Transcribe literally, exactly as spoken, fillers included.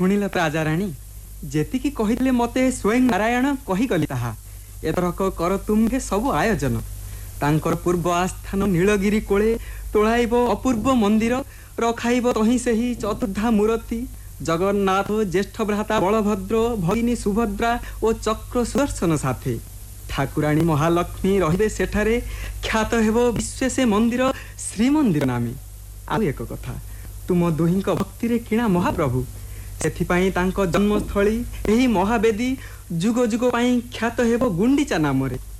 ଶୁଣିଲ ତ ରାଜାରାଣୀ, ଯେତିକି କହିଥିଲେ ମତେ ସ୍ୱୟଂ ନାରାୟଣ କହିଗଲି ତାହା। ଏଥରକ କର ତୁମ୍ଭେ ସବୁ ଆୟୋଜନ। ତାଙ୍କର ପୂର୍ବ ଆସ୍ଥାନ ନୀଳଗିରି କୋଳେ ତୋଳାଇବ ଅପୂର୍ବ ମନ୍ଦିର, ରଖାଇବ ତହିଁ ସେହି ଚତୁର୍ଦ୍ଧା ମୂରତି ଜଗନ୍ନାଥ, ଜ୍ୟେଷ୍ଠ ଭ୍ରାତା ବଳଭଦ୍ର, ଭଗିନୀ ସୁଭଦ୍ରା ଓ ଚକ୍ର ସୁଦର୍ଶନ ସାଥେ। ଠାକୁରାଣୀ ମହାଲକ୍ଷ୍ମୀ ରହିବେ ସେଠାରେ, ଖ୍ୟାତ ହେବ ବିଶ୍ୱେ ସେ ମନ୍ଦିର ଶ୍ରୀମନ୍ଦିର ନାମେ। ଆଉ ଏକ କଥା, ତୁମ ଦୁହିଁଙ୍କ ଭକ୍ତିରେ କିଣା ମହାପ୍ରଭୁ, ସେଥିପାଇଁ ତାଙ୍କ ଜନ୍ମସ୍ଥଳୀ ଏହି ମହାବେଦୀ ଯୁଗ ଯୁଗ ପାଇଁ ଖ୍ୟାତ ହେବ ଗୁଣ୍ଡିଚା ନାମରେ।